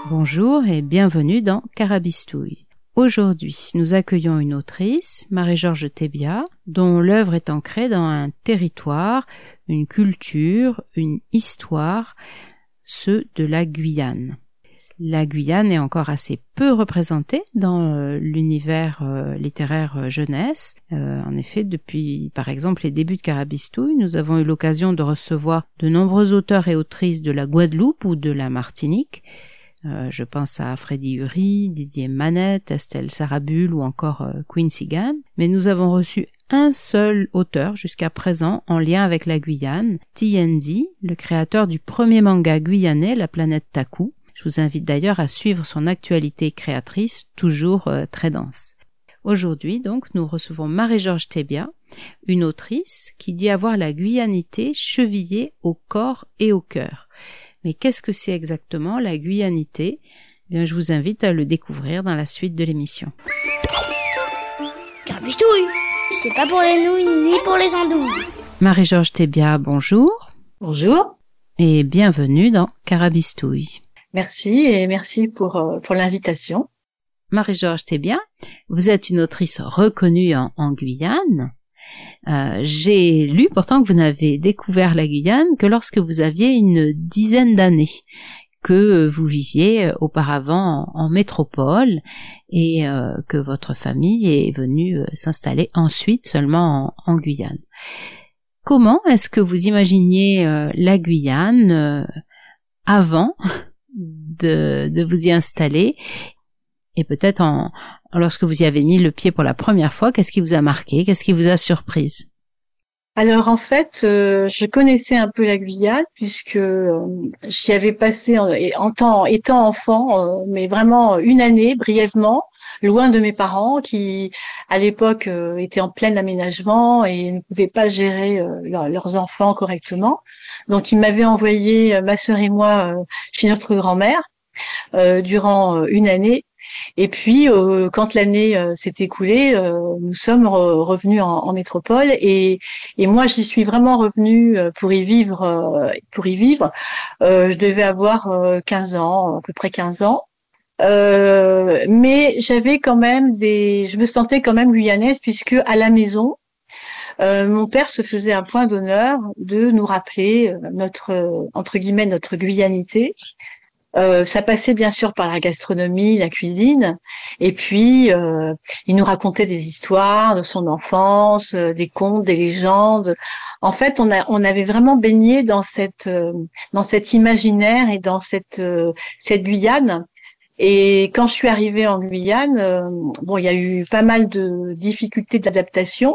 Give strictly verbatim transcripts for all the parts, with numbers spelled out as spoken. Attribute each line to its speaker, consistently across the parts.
Speaker 1: Bonjour et bienvenue dans Carabistouille. Aujourd'hui, nous accueillons une autrice, Marie-Georges Thébia, dont l'œuvre est ancrée dans un territoire, une culture, une histoire, ceux de la Guyane. La Guyane est encore assez peu représentée dans euh, l'univers euh, littéraire euh, jeunesse. Euh, en effet, depuis par exemple les débuts de Carabistouille, nous avons eu l'occasion de recevoir de nombreux auteurs et autrices de la Guadeloupe ou de la Martinique. Euh, je pense à Freddy Uri, Didier Manette, Estelle Sarabul ou encore euh, Quincy Gann. Mais nous avons reçu un seul auteur jusqu'à présent en lien avec la Guyane, T N D, le créateur du premier manga guyanais, La Planète Taku. Je vous invite d'ailleurs à suivre son actualité créatrice, toujours euh, très dense. Aujourd'hui, donc, nous recevons Marie-Georges Thébia, une autrice qui dit avoir la guyanité chevillée au corps et au cœur. Mais qu'est-ce que c'est exactement la guyanité ? Eh bien, je vous invite à le découvrir dans la suite de l'émission.
Speaker 2: Carabistouille, c'est pas pour les nouilles ni pour les andouilles.
Speaker 1: Marie-Georges Thébia, bonjour.
Speaker 3: Bonjour.
Speaker 1: Et bienvenue dans Carabistouille.
Speaker 3: Merci et merci pour, euh, pour l'invitation.
Speaker 1: Marie-Georges Thébia, vous êtes une autrice reconnue en, en Guyane. Euh, j'ai lu pourtant que vous n'avez découvert la Guyane que lorsque vous aviez une dizaine d'années, que vous viviez auparavant en, en métropole et euh, que votre famille est venue s'installer ensuite seulement en, en Guyane. Comment est-ce que vous imaginiez euh, la Guyane euh, avant de, de vous y installer, et peut-être en, lorsque vous y avez mis le pied pour la première fois, qu'est-ce qui vous a marqué, qu'est-ce qui vous a surprise?
Speaker 3: Alors en fait, euh, je connaissais un peu la Guyane puisque euh, j'y avais passé en, en temps, étant enfant, euh, mais vraiment une année brièvement, loin de mes parents qui, à l'époque, euh, étaient en plein aménagement et ne pouvaient pas gérer euh, leur, leurs enfants correctement. Donc ils m'avaient envoyé, euh, ma sœur et moi, euh, chez notre grand-mère euh, durant euh, une année. Et puis, euh, quand l'année euh, s'est écoulée, euh, nous sommes re- revenus en, en métropole et, et moi, j'y suis vraiment revenue euh, pour y vivre. Euh, pour y vivre, euh, je devais avoir euh, quinze ans, à peu près quinze ans. Euh, mais j'avais quand même des, je me sentais quand même guyanaise puisque à la maison, euh, mon père se faisait un point d'honneur de nous rappeler euh, notre, euh, entre guillemets, notre guyanité. Euh, ça passait bien sûr par la gastronomie, la cuisine, et puis euh, il nous racontait des histoires de son enfance, euh, des contes, des légendes. En fait, on a, on avait vraiment baigné dans cette, euh, dans cet imaginaire et dans cette, euh, cette Guyane. Et quand je suis arrivée en Guyane, euh, bon, il y a eu pas mal de difficultés d'adaptation.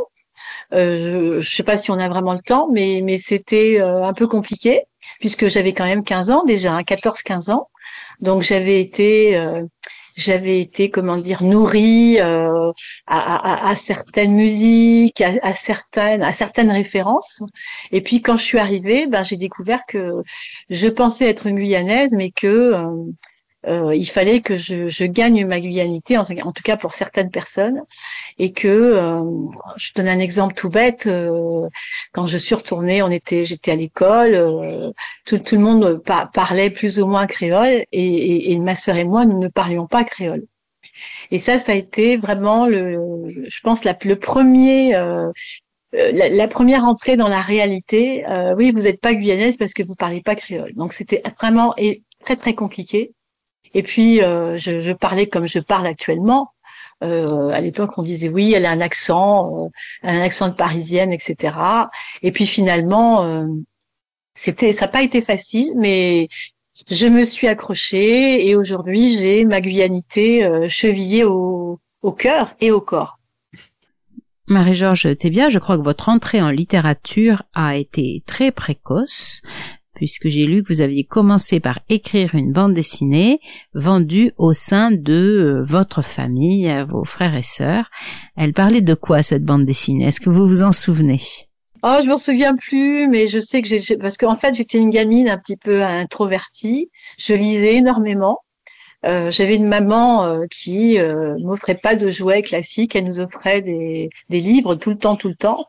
Speaker 3: Euh, je sais pas si on a vraiment le temps, mais mais c'était euh, un peu compliqué puisque j'avais quand même quinze ans déjà, hein, quatorze quinze ans. Donc j'avais été euh, j'avais été comment dire nourrie euh, à, à, à certaines musiques, à, à certaines à certaines références. Et puis quand je suis arrivée, ben j'ai découvert que je pensais être une Guyanaise, mais que euh, euh, il fallait que je, je gagne ma guyanité, en, en tout cas pour certaines personnes, et que euh, je donne un exemple tout bête. Euh, quand je suis retournée, on était, j'étais à l'école, euh, tout, tout le monde pa- parlait plus ou moins créole, et, et, et ma sœur et moi, nous ne parlions pas créole. Et ça, ça a été vraiment le, je pense, la, le premier. Euh, la, la première entrée dans la réalité. Euh, oui, vous n'êtes pas guyanaise parce que vous parlez pas créole. Donc c'était vraiment et très très compliqué. Et puis, euh, je, je parlais comme je parle actuellement. Euh, à l'époque, on disait oui, elle a un accent, euh, un accent de parisienne, et cetera. Et puis finalement, euh, c'était, ça n'a pas été facile, mais je me suis accrochée et aujourd'hui, j'ai ma guyanité euh, chevillée au, au cœur et au corps.
Speaker 1: Marie-Georges Thébia, je crois que votre entrée en littérature a été très précoce, puisque j'ai lu que vous aviez commencé par écrire une bande dessinée vendue au sein de votre famille, vos frères et sœurs. Elle parlait de quoi, cette bande dessinée? Est-ce que vous vous en souvenez?
Speaker 3: Oh, je m'en souviens plus, mais je sais que j'ai, parce qu'en fait, j'étais une gamine un petit peu introvertie. Je lisais énormément. Euh, j'avais une maman euh, qui euh, m'offrait pas de jouets classiques. Elle nous offrait des, des livres tout le temps, tout le temps.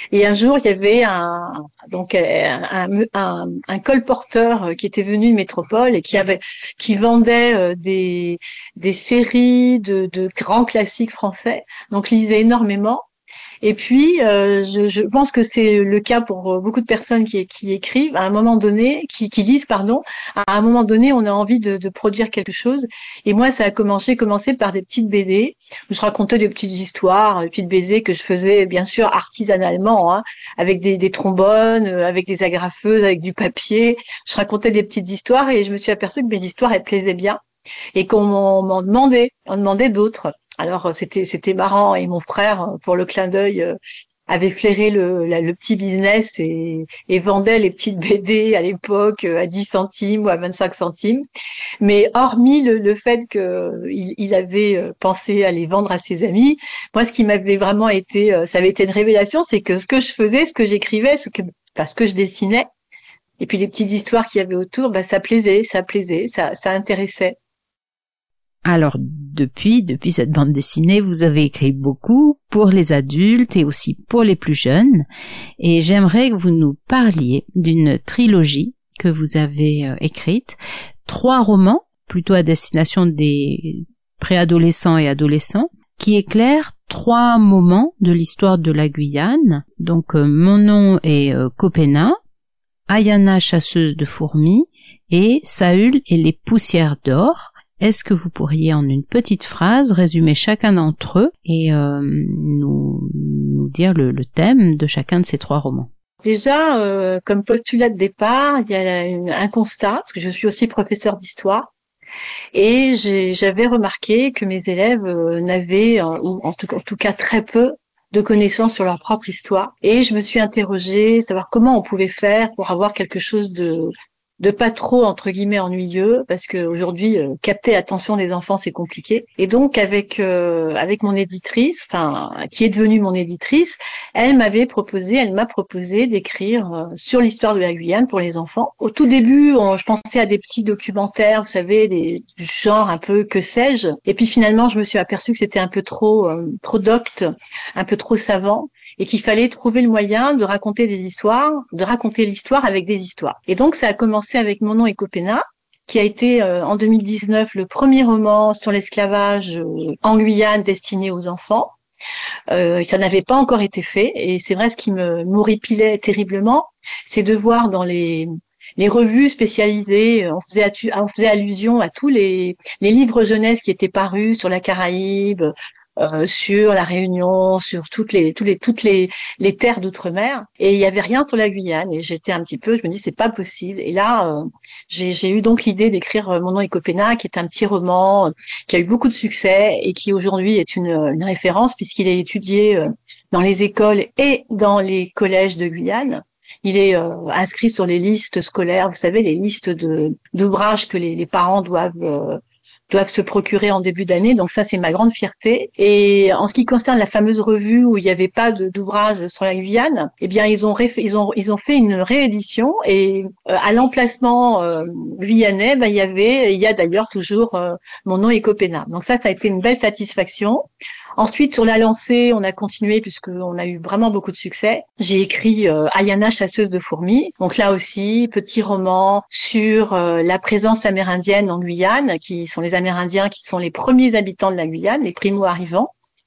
Speaker 3: Et un jour, il y avait un donc un, un, un, un colporteur qui était venu de métropole et qui avait qui vendait euh, des des séries de, de grands classiques français. Donc, lisait énormément. Et puis, euh, je, je pense que c'est le cas pour beaucoup de personnes qui, qui écrivent à un moment donné, qui, qui lisent, pardon. À un moment donné, on a envie de, de produire quelque chose. Et moi, ça a commencé, commencé par des petites B D où je racontais des petites histoires, des petites B D que je faisais bien sûr artisanalement, hein, avec des, des trombones, avec des agrafeuses, avec du papier. Je racontais des petites histoires et je me suis aperçue que mes histoires elles plaisaient bien et qu'on m'en, m'en demandait, on demandait d'autres. Alors c'était c'était marrant et mon frère, pour le clin d'œil, avait flairé le, la, le petit business et, et vendait les petites B D à l'époque à dix centimes ou à vingt-cinq centimes. Mais hormis le, le fait qu'il il avait pensé à les vendre à ses amis, moi ce qui m'avait vraiment été, ça avait été une révélation, c'est que ce que je faisais, ce que j'écrivais, ce que parce que je dessinais, et puis les petites histoires qu'il y avait autour, bah ça plaisait, ça plaisait, ça ça intéressait.
Speaker 1: Alors, depuis, depuis cette bande dessinée, vous avez écrit beaucoup pour les adultes et aussi pour les plus jeunes. Et j'aimerais que vous nous parliez d'une trilogie que vous avez euh, écrite. Trois romans, plutôt à destination des préadolescents et adolescents, qui éclairent trois moments de l'histoire de la Guyane. Donc, euh, Mon nom est euh, Copena, Ayana, chasseuse de fourmis, et Saül et les poussières d'or. Est-ce que vous pourriez en une petite phrase résumer chacun d'entre eux et euh, nous, nous dire le, le thème de chacun de ces trois romans?
Speaker 3: Déjà, euh, comme postulat de départ, il y a une, un constat, parce que je suis aussi professeure d'histoire, et j'ai, j'avais remarqué que mes élèves euh, n'avaient, euh, ou en tout, en tout cas très peu, de connaissances sur leur propre histoire. Et je me suis interrogée, savoir comment on pouvait faire pour avoir quelque chose de de pas trop entre guillemets ennuyeux, parce que aujourd'hui euh, capter l'attention des enfants c'est compliqué. Et donc avec euh, avec mon éditrice, enfin qui est devenue mon éditrice, elle m'avait proposé, elle m'a proposé d'écrire euh, sur l'histoire de la Guyane pour les enfants. Au tout début, on, je pensais à des petits documentaires, vous savez, des, du genre un peu que sais-je. Et puis finalement, je me suis aperçue que c'était un peu trop euh, trop docte, un peu trop savant, et qu'il fallait trouver le moyen de raconter des histoires, de raconter l'histoire avec des histoires. Et donc ça a commencé avec Mon nom est Copena, qui a été euh, en deux mille dix-neuf le premier roman sur l'esclavage euh, en Guyane destiné aux enfants. Euh, ça n'avait pas encore été fait, et c'est vrai, ce qui me m'horripilait terriblement, c'est de voir dans les les revues spécialisées, on faisait, atu- on faisait allusion à tous les, les livres jeunesse qui étaient parus sur la Caraïbe, Euh, sur la Réunion, sur toutes les, toutes les, toutes les, les terres d'outre-mer, et il y avait rien sur la Guyane. Et j'étais un petit peu, je me dis c'est pas possible. Et là, euh, j'ai, j'ai eu donc l'idée d'écrire Mon nom est Copena, qui est un petit roman euh, qui a eu beaucoup de succès et qui aujourd'hui est une, une référence puisqu'il est étudié euh, dans les écoles et dans les collèges de Guyane. Il est euh, inscrit sur les listes scolaires, vous savez, les listes de d'ouvrages que les, les parents doivent euh, doivent se procurer en début d'année. Donc ça, c'est ma grande fierté. Et en ce qui concerne la fameuse revue où il n'y avait pas de, d'ouvrage sur la Guyane, eh bien, ils ont, ré, ils ont, ils ont fait une réédition, et euh, à l'emplacement euh, guyanais, ben, il y avait, il y a d'ailleurs toujours euh, Mon nom est Copena. Donc ça, ça a été une belle satisfaction. Ensuite, sur la lancée, on a continué puisqu'on a eu vraiment beaucoup de succès. J'ai écrit euh, Ayana, chasseuse de fourmis. Donc là aussi, petit roman sur euh, la présence amérindienne en Guyane, qui sont les Amérindiens qui sont les premiers habitants de la Guyane, les primo-arrivants.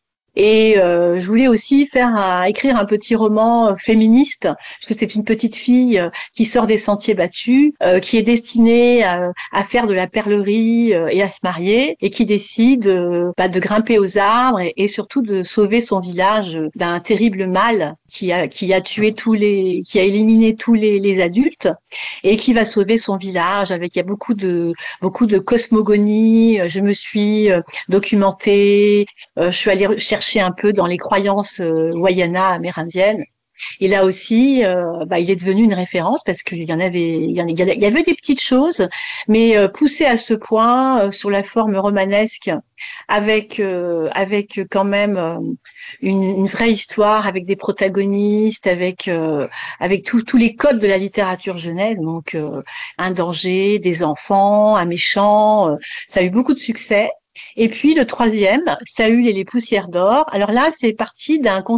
Speaker 3: Et euh, je voulais aussi faire un, écrire un petit roman euh, féministe, parce que c'est une petite fille euh, qui sort des sentiers battus, euh, qui est destinée à, à faire de la perlerie euh, et à se marier, et qui décide euh, bah, de grimper aux arbres et, et surtout de sauver son village d'un terrible mal qui a qui a tué tous les, qui a éliminé tous les, les adultes, et qui va sauver son village. Avec il y a beaucoup de beaucoup de cosmogonie. Je me suis euh, documentée, euh, je suis allée chercher un peu dans les croyances euh, Wayana amérindiennes. Et là aussi, euh, bah, il est devenu une référence parce qu'il y en avait, il y, en, il y avait des petites choses, mais euh, poussées à ce point euh, sur la forme romanesque, avec euh, avec quand même euh, une, une vraie histoire, avec des protagonistes, avec euh, avec tous tous les codes de la littérature jeunesse. Donc euh, un danger, des enfants, un méchant. Euh, ça a eu beaucoup de succès. Et puis le troisième, Saül et les poussières d'or. Alors là, c'est parti d'un constat.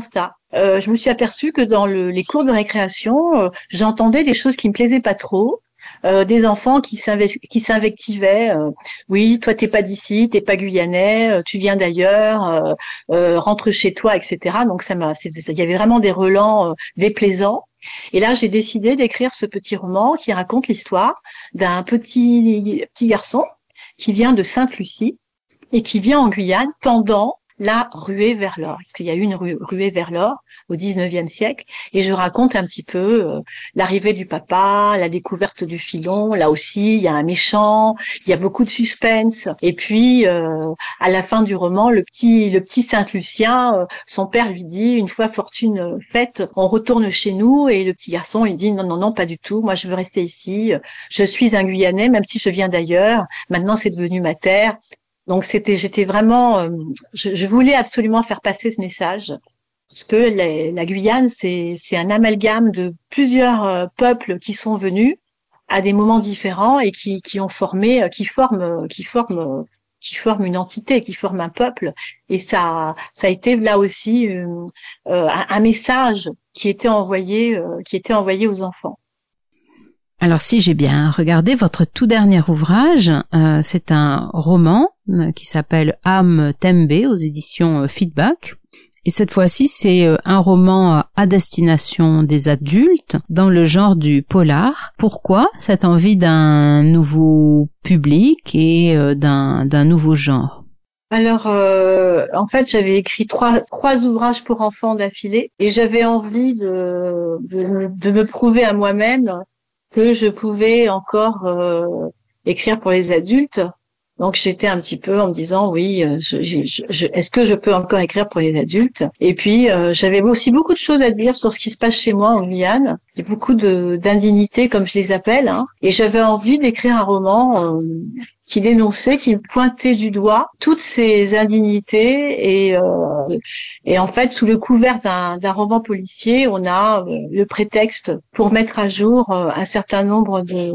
Speaker 3: euh, je me suis aperçue que dans le, les cours de récréation, euh, j'entendais des choses qui me plaisaient pas trop. Euh, des enfants qui, s'inve- qui s'invectivaient. Euh, oui, toi t'es pas d'ici, t'es pas guyanais, euh, tu viens d'ailleurs, euh, euh, rentre chez toi, et cetera. Donc ça m'a, c'est- il y avait vraiment des relents euh, déplaisants. Et là, j'ai décidé d'écrire ce petit roman qui raconte l'histoire d'un petit petit garçon qui vient de Sainte-Lucie et qui vient en Guyane pendant la ruée vers l'or, parce qu'il y a eu une ru- ruée vers l'or au dix-neuvième siècle, et je raconte un petit peu euh, l'arrivée du papa, la découverte du filon. Là aussi, il y a un méchant, il y a beaucoup de suspense, et puis euh, à la fin du roman, le petit le petit Saint-Lucien, euh, son père lui dit, une fois fortune faite, on retourne chez nous, et le petit garçon il dit non non non pas du tout, moi je veux rester ici, je suis un Guyanais même si je viens d'ailleurs, maintenant c'est devenu ma terre. Donc c'était, j'étais vraiment, euh, je, je voulais absolument faire passer ce message, parce que les- la Guyane c'est c'est un amalgame de plusieurs euh, peuples qui sont venus à des moments différents et qui qui ont formé, euh, qui forment, euh, qui forment, euh, qui forment une entité, qui forment un peuple. Et ça ça a été là aussi euh, euh, un, un message qui était envoyé, euh, qui était envoyé aux enfants.
Speaker 1: Alors si j'ai bien regardé votre tout dernier ouvrage, euh, c'est un roman euh, qui s'appelle Âme Tembe aux éditions euh, Feedback. Et cette fois-ci, c'est euh, un roman à destination des adultes dans le genre du polar. Pourquoi cette envie d'un nouveau public et euh, d'un, d'un nouveau genre ?
Speaker 3: Alors, euh, en fait, j'avais écrit trois, trois ouvrages pour enfants d'affilée et j'avais envie de, de, de me prouver à moi-même que je pouvais encore euh, écrire pour les adultes. Donc, j'étais un petit peu en me disant, oui, je, je, je, est-ce que je peux encore écrire pour les adultes ? Et puis, euh, j'avais aussi beaucoup de choses à dire sur ce qui se passe chez moi en Guyane. Il y a beaucoup de, d'indignités, comme je les appelle. Hein, et j'avais envie d'écrire un roman... Euh, qui dénonçait, qui pointait du doigt toutes ces indignités et euh, et en fait sous le couvert d'un, d'un roman policier, on a euh, le prétexte pour mettre à jour euh, un certain nombre de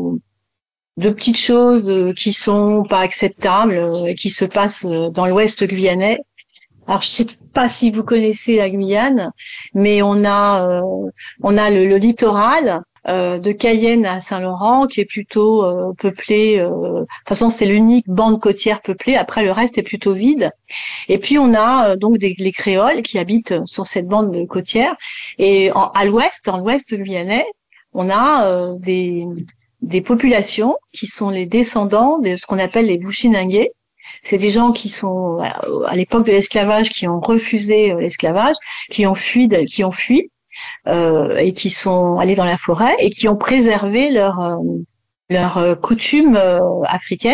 Speaker 3: de petites choses euh, qui sont pas acceptables euh, et qui se passent euh, dans l'Ouest guyanais. Alors je sais pas si vous connaissez la Guyane, mais on a euh, on a le, le littoral. Euh, de Cayenne à Saint-Laurent, qui est plutôt euh, peuplé. Euh, de toute façon, c'est l'unique bande côtière peuplée. Après, le reste est plutôt vide. Et puis, on a euh, donc des, les créoles qui habitent sur cette bande côtière. Et en, à l'ouest, dans l'ouest guyanais, on a euh, des, des populations qui sont les descendants de ce qu'on appelle les Bushinangais. C'est des gens qui sont, à l'époque de l'esclavage, qui ont refusé l'esclavage, qui ont fui, de, qui ont fui. Euh, et qui sont allés dans la forêt et qui ont préservé leur euh, leur euh, coutume euh, africaine.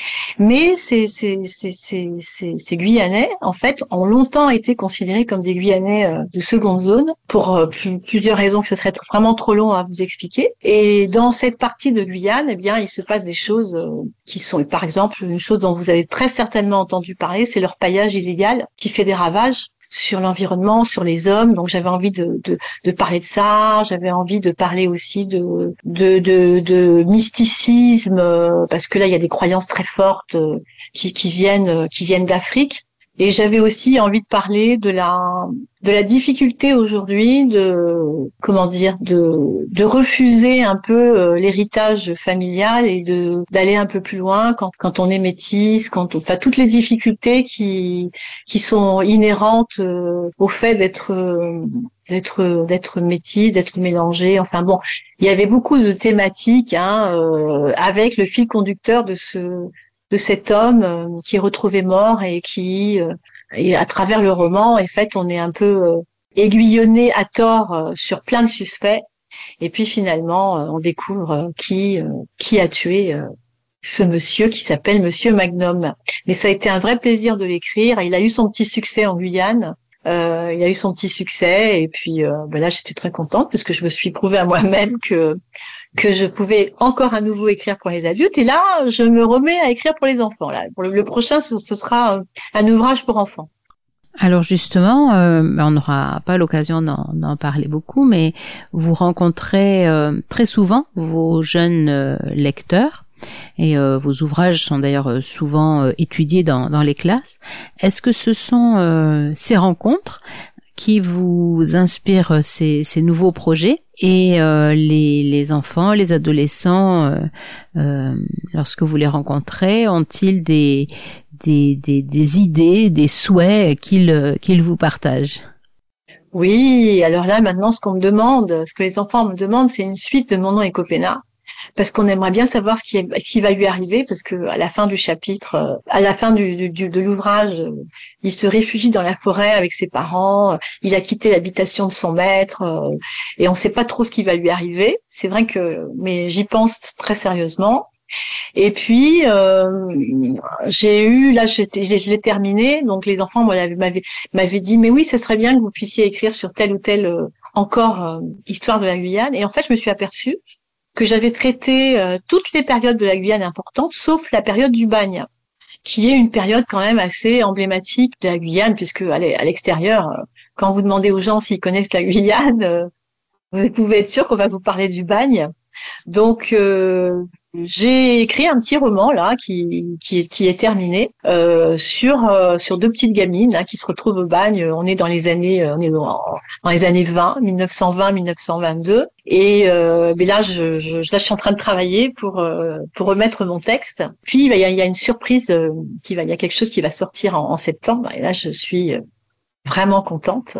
Speaker 3: Mais ces ces ces ces ces, ces Guyanais en fait ont longtemps été considérés comme des Guyanais euh, de seconde zone pour euh, plus, plusieurs raisons que ce serait vraiment trop long à vous expliquer. Et dans cette partie de Guyane, eh bien, il se passe des choses euh, qui sont, par exemple, une chose dont vous avez très certainement entendu parler, c'est leur paillage illégal qui fait des ravages sur l'environnement, sur les hommes. Donc j'avais envie de, de, de parler de ça. J'avais envie de parler aussi de, de, de, de mysticisme, euh, parce que là il y a des croyances très fortes euh, qui, qui viennent, qui viennent d'Afrique. Et j'avais aussi envie de parler de la de la difficulté aujourd'hui de comment dire de de refuser un peu euh, l'héritage familial et de d'aller un peu plus loin quand quand on est métisse, quand enfin toutes les difficultés qui qui sont inhérentes euh, au fait d'être euh, d'être d'être métisse, d'être mélangé. Enfin bon, il y avait beaucoup de thématiques hein, euh, avec le fil conducteur de ce de cet homme euh, qui est retrouvé mort et qui, euh, et à travers le roman, en fait, on est un peu euh, aiguillonné à tort euh, sur plein de suspects. Et puis finalement, euh, on découvre euh, qui euh, qui a tué euh, ce monsieur qui s'appelle Monsieur Magnum. Mais ça a été un vrai plaisir de l'écrire. Il a eu son petit succès en Guyane. Euh, il a eu son petit succès et puis euh, ben là, j'étais très contente parce que je me suis prouvé à moi-même que que je pouvais encore à nouveau écrire pour les adultes. Et là, je me remets à écrire pour les enfants. Là, pour le, le prochain, ce, ce sera un ouvrage pour enfants.
Speaker 1: Alors justement, euh, on n'aura pas l'occasion d'en, d'en parler beaucoup, mais vous rencontrez euh, très souvent vos jeunes euh, lecteurs et euh, vos ouvrages sont d'ailleurs souvent euh, étudiés dans, dans les classes. Est-ce que ce sont euh, ces rencontres qui vous inspire ces, ces nouveaux projets et euh, les, les enfants, les adolescents, euh, euh, lorsque vous les rencontrez, ont-ils des, des, des, des idées, des souhaits qu'ils, qu'ils vous partagent?
Speaker 3: Oui, alors là, maintenant, ce qu'on me demande, ce que les enfants me demandent, c'est une suite de Mon nom est Copenna. Parce qu'on aimerait bien savoir ce qui, est, ce qui va lui arriver, parce que à la fin du chapitre, à la fin du, du, de l'ouvrage, il se réfugie dans la forêt avec ses parents, il a quitté l'habitation de son maître, et on ne sait pas trop ce qui va lui arriver. C'est vrai que, mais j'y pense très sérieusement. Et puis euh, j'ai eu là je, je l'ai terminé, donc les enfants m'avaient m'avaient dit mais oui, ce serait bien que vous puissiez écrire sur telle ou telle euh, encore euh, histoire de la Guyane. Et en fait je me suis aperçue que j'avais traité euh, toutes les périodes de la Guyane importantes sauf la période du bagne, qui est une période quand même assez emblématique de la Guyane, puisque à l'extérieur, euh, quand vous demandez aux gens s'ils connaissent la Guyane, euh, vous pouvez être sûr qu'on va vous parler du bagne. Donc euh, j'ai écrit un petit roman là qui qui est, qui est terminé euh, sur euh, sur deux petites gamines là, qui se retrouvent au bagne. On est dans les années on est dans, dans les années vingt, mille neuf cent vingt, mille neuf cent vingt-deux, et euh, mais là je, je là je suis en train de travailler pour euh, pour remettre mon texte. Puis il y a, il y a une surprise euh, qui va il y a quelque chose qui va sortir en, en septembre, et là je suis vraiment contente.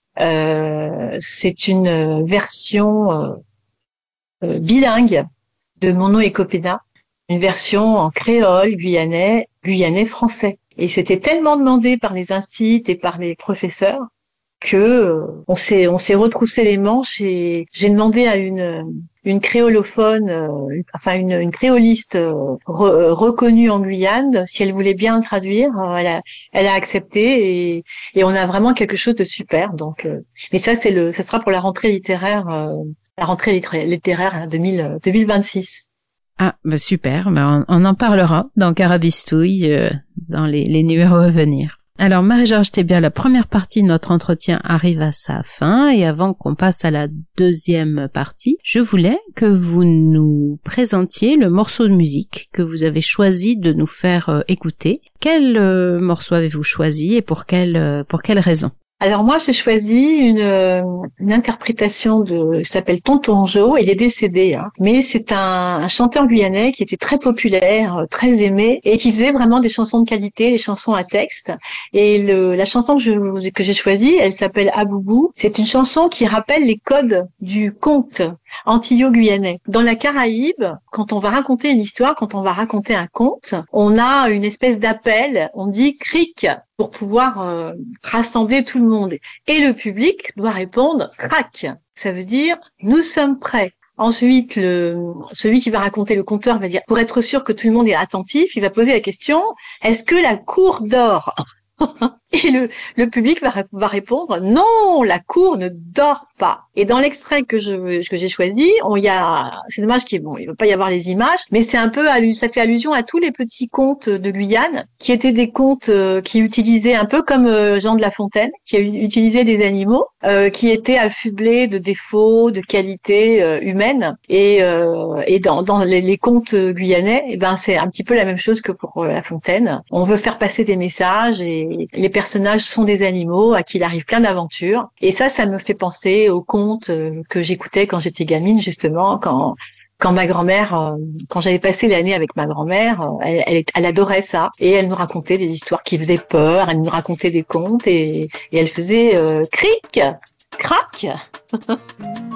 Speaker 3: Euh, c'est une version euh, euh, bilingue de Mon nom est Copenna, une version en créole, guyanais, guyanais français. Et c'était tellement demandé par les instituts et par les professeurs que euh, on s'est on s'est retroussé les manches, et j'ai demandé à une une créolophone, euh, une, enfin une, une créoliste euh, re, reconnue en Guyane, si elle voulait bien traduire. Euh, elle a elle a accepté, et et on a vraiment quelque chose de super. Donc, euh, mais ça c'est le, ça sera pour la rentrée littéraire. Euh, la rentrée littéraire deux mille vingt-six.
Speaker 1: Ah, bah super, bah on, on en parlera dans Carabistouille, euh, dans les, les numéros à venir. Alors Marie-Georges Thébia, la première partie de notre entretien arrive à sa fin, et avant qu'on passe à la deuxième partie, je voulais que vous nous présentiez le morceau de musique que vous avez choisi de nous faire euh, écouter. Quel euh, morceau avez-vous choisi et pour quelle, euh, pour quelle raison?
Speaker 3: Alors moi, j'ai choisi une, une interprétation de, qui s'appelle Tonton Joe. Il est décédé, hein, mais c'est un, un chanteur guyanais qui était très populaire, très aimé, et qui faisait vraiment des chansons de qualité, des chansons à texte. Et le, la chanson que, je, que j'ai choisie, elle s'appelle Aboubou. C'est une chanson qui rappelle les codes du conte antillo-guyanais. Dans la Caraïbe, quand on va raconter une histoire, quand on va raconter un conte, on a une espèce d'appel, on dit cric, pour pouvoir euh, rassembler tout le monde. Et le public doit répondre crac. Ça veut dire nous sommes prêts. Ensuite, le, celui qui va raconter, le conteur, va dire, pour être sûr que tout le monde est attentif, il va poser la question, est-ce que la cour dort? Et le, le public va, va répondre non, la cour ne dort pas. Et dans l'extrait que je que j'ai choisi, on y a, c'est dommage qu'il bon, il va pas y avoir les images, mais c'est un peu, ça fait allusion à tous les petits contes de Guyane, qui étaient des contes euh, qui utilisaient un peu comme euh, Jean de La Fontaine, qui a utilisé des animaux euh, qui étaient affublés de défauts, de qualités euh, humaines. Et euh, et dans dans les, les contes guyanais, eh ben c'est un petit peu la même chose que pour euh, La Fontaine. On veut faire passer des messages, et les personnages sont des animaux à qui il arrive plein d'aventures. Et ça, ça me fait penser aux contes que j'écoutais quand j'étais gamine, justement, quand quand ma grand-mère, quand j'avais passé l'année avec ma grand-mère, elle, elle, elle adorait ça, et elle nous racontait des histoires qui faisaient peur, elle nous racontait des contes, et, et elle faisait euh, cric, crac.